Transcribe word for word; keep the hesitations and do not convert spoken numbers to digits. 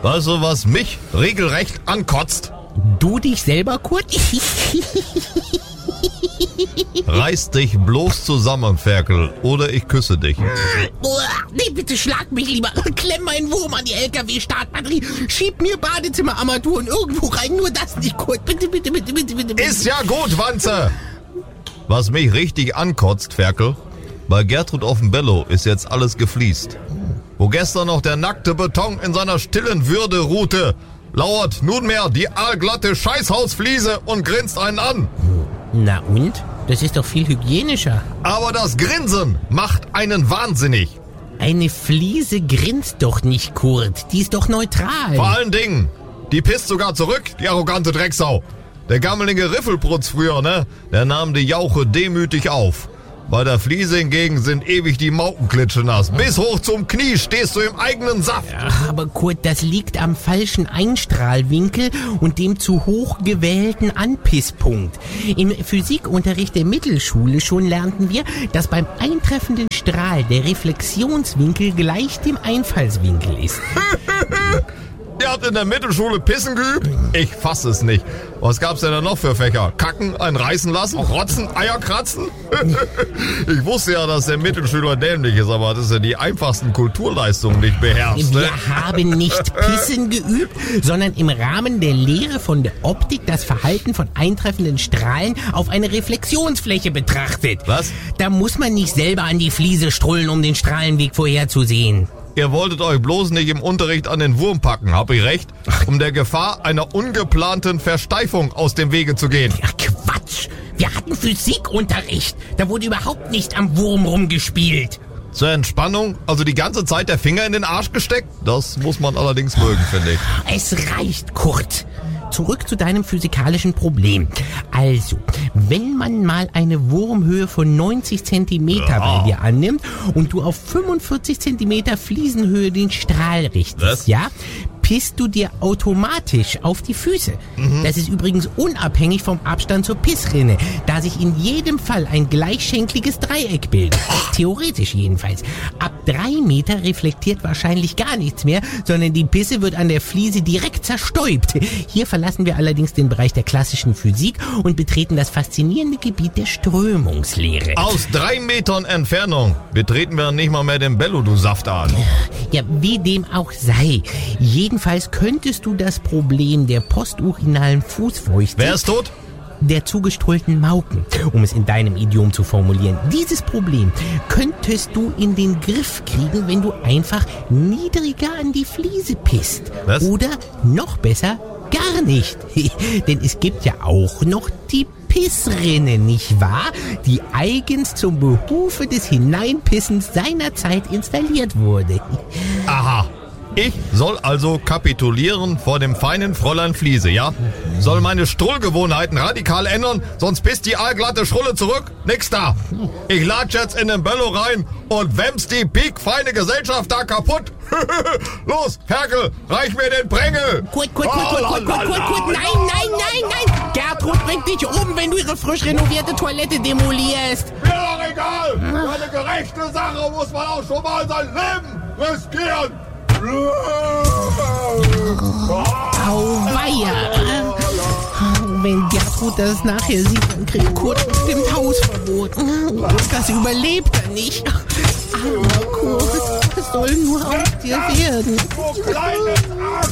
Weißt du, was mich regelrecht ankotzt? Du dich selber, Kurt? Reiß dich bloß zusammen, Ferkel, oder ich küsse dich. Nee, bitte schlag mich lieber. Klemm meinen Wurm an die L K W-Startbatterie. Schieb mir Badezimmerarmaturen irgendwo rein. Nur das nicht, Kurt. Bitte, bitte, bitte, bitte, bitte. Ist ja gut, Wanze. Was mich richtig ankotzt, Ferkel, bei Gertrud auf dem Bello ist jetzt alles gefliest. Wo gestern noch der nackte Beton in seiner stillen Würde ruhte, lauert nunmehr die aalglatte Scheißhausfliese und grinst einen an. Na und? Das ist doch viel hygienischer. Aber das Grinsen macht einen wahnsinnig. Eine Fliese grinst doch nicht, Kurt. Die ist doch neutral. Vor allen Dingen, die pisst sogar zurück, die arrogante Drecksau. Der gammelige Riffelprutz früher, ne? Der nahm die Jauche demütig auf. Bei der Fliese hingegen sind ewig die Maukenklitsche nass. Bis hoch zum Knie stehst du im eigenen Saft. Ja, aber Kurt, das liegt am falschen Einstrahlwinkel und dem zu hoch gewählten Anpisspunkt. Im Physikunterricht der Mittelschule schon lernten wir, dass beim eintreffenden Strahl der Reflexionswinkel gleich dem Einfallswinkel ist. Ihr habt in der Mittelschule Pissen geübt? Ich fass es nicht. Was gab's denn da noch für Fächer? Kacken, einen reißen lassen, rotzen, Eier kratzen? Ich wusste ja, dass der Mittelschüler dämlich ist, aber dass er die einfachsten Kulturleistungen nicht beherrscht. Ne? Wir haben nicht Pissen geübt, sondern im Rahmen der Lehre von der Optik das Verhalten von eintreffenden Strahlen auf eine Reflexionsfläche betrachtet. Was? Da muss man nicht selber an die Fliese strullen, um den Strahlenweg vorherzusehen. Ihr wolltet euch bloß nicht im Unterricht an den Wurm packen, hab ich recht? Um der Gefahr einer ungeplanten Versteifung aus dem Wege zu gehen. Ja, Quatsch! Wir hatten Physikunterricht. Da wurde überhaupt nicht am Wurm rumgespielt. Zur Entspannung, also die ganze Zeit der Finger in den Arsch gesteckt? Das muss man allerdings mögen, finde ich. Es reicht, Kurt. Zurück zu deinem physikalischen Problem. Also, wenn man mal eine Wurmhöhe von neunzig Zentimeter Ja. bei dir annimmt und du auf fünfundvierzig Zentimeter Fliesenhöhe den Strahl richtest, Was? ja, pisst du dir automatisch auf die Füße. Mhm. Das ist übrigens unabhängig vom Abstand zur Pissrinne, da sich in jedem Fall ein gleichschenkliges Dreieck bildet. Theoretisch jedenfalls. Ab drei Meter reflektiert wahrscheinlich gar nichts mehr, sondern die Pisse wird an der Fliese direkt zerstäubt. Hier verlassen wir allerdings den Bereich der klassischen Physik und betreten das faszinierende Gebiet der Strömungslehre. Aus drei Metern Entfernung betreten wir nicht mal mehr den Bello, du Saftan. Ja, wie dem auch sei. Jedenfalls könntest du das Problem der posturinalen Fußfeuchte... Wer ist tot? Der zugestrullten Mauken, um es in deinem Idiom zu formulieren. Dieses Problem könntest du in den Griff kriegen, wenn du einfach niedriger an die Fliese pisst. Was? Oder noch besser, gar nicht. Denn es gibt ja auch noch die Pissrinne, nicht wahr? Die eigens zum Behufe des Hineinpissens seinerzeit installiert wurde. Aha. Ich soll also kapitulieren vor dem feinen Fräulein Fliese, ja? Soll meine Strullgewohnheiten radikal ändern, sonst pisst die aalglatte Schrulle zurück? Nix da. Ich latsch jetzt in den Bello rein und wämms die piekfeine Gesellschaft da kaputt. Los, Ferkel, reich mir den Prängel. Kurt, Kurt, Kurt, Kurt, Kurt, Kurt, Kurt, Kurt, nein, nein, nein, nein. Gertrud bringt dich um, wenn du ihre frisch renovierte Toilette demolierst. Mir doch egal. Für eine gerechte Sache muss man auch schon mal sein Leben riskieren. Auweia. Wenn Gertrud das nachher sieht, dann kriegt Kurt bestimmt Hausverbot. Das überlebt er nicht. Armer Kurt, was soll nur aus dir werden? Du kleines Arsch!